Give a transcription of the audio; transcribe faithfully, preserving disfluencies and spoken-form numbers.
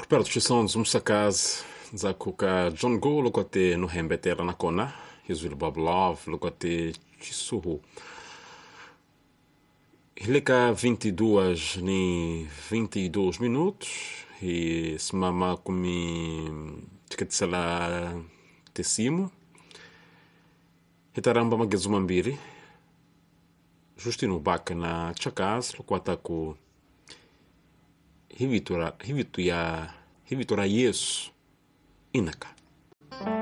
Perto de sons musakazi nzakuka John Go loko ate no hembetera na kona Hizwil Bob Love loko ate Chisuhu Hileka vinte e duas ni vinte e dois minutos e simama kumi tiketsala tesimo hitaramba magezuma mbiri Justino baka na chakaz loko ataku hivitura hivitu ya hivitura Yesu inaka